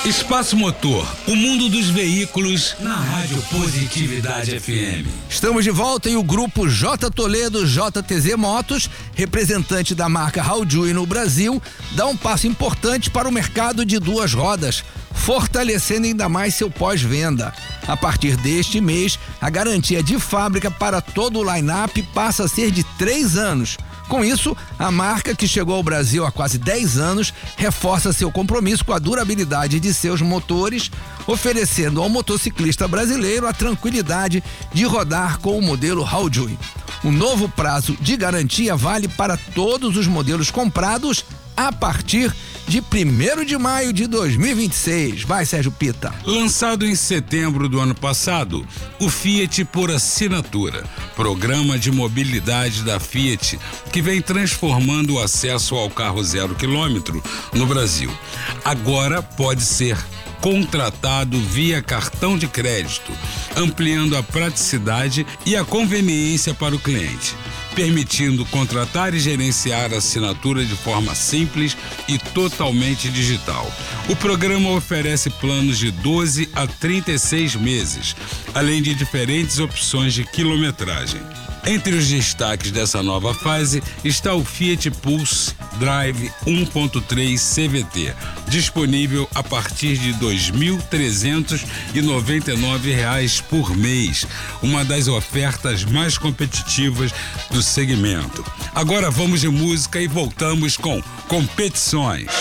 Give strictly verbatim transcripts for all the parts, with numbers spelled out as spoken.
Espaço Motor, o mundo dos veículos na Rádio Positividade F M. Estamos de volta e o grupo J Toledo J T Z Motos, representante da marca Haojue no Brasil, dá um passo importante para o mercado de duas rodas, fortalecendo ainda mais seu pós-venda. A partir deste mês, a garantia de fábrica para todo o line-up passa a ser de três anos. Com isso, a marca, que chegou ao Brasil há quase dez anos, reforça seu compromisso com a durabilidade de seus motores, oferecendo ao motociclista brasileiro a tranquilidade de rodar com o modelo Haojue. O novo prazo de garantia vale para todos os modelos comprados a partir de primeiro de maio de dois mil e vinte e seis. Vai, Sérgio Pita. Lançado em setembro do ano passado, o Fiat por Assinatura, programa de mobilidade da Fiat, que vem transformando o acesso ao carro zero quilômetro no Brasil. Agora pode ser contratado via cartão de crédito, ampliando a praticidade e a conveniência para o cliente, permitindo contratar e gerenciar a assinatura de forma simples e totalmente digital. O programa oferece planos de doze a trinta e seis meses, além de diferentes opções de quilometragem. Entre os destaques dessa nova fase está o Fiat Pulse Drive um ponto três C V T, disponível a partir de dois mil trezentos e noventa e nove reais por mês, uma das ofertas mais competitivas do segmento. Agora vamos de música e voltamos com Competições.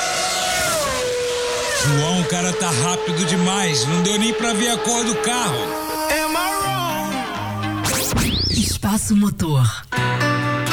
João, o cara tá rápido demais, não deu nem pra ver a cor do carro. Espaço Motor.